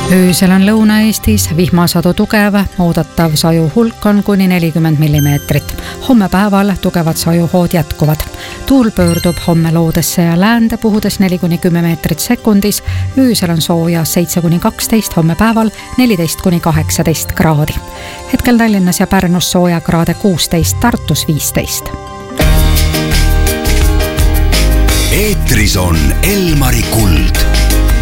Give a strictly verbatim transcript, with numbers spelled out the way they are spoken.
Öösel on Lõuna-Eestis vihmasadu tugev, oodatav saju hulk on kuni nelikümmend millimeetrit. Homme päeval tugevad sajuhood jätkuvad. Tuul pöördub homme loodesse ja läände, puhudes neli kuni kümme meetrit sekundis. Öösel on sooja seitse kuni kaksteist, homme päeval neliteist kuni kaheksateist kraadi. Hetkel Tallinnas ja Pärnus sooja kraade kuusteist, Tartus viisteist. Eetris on Elmari Kuld.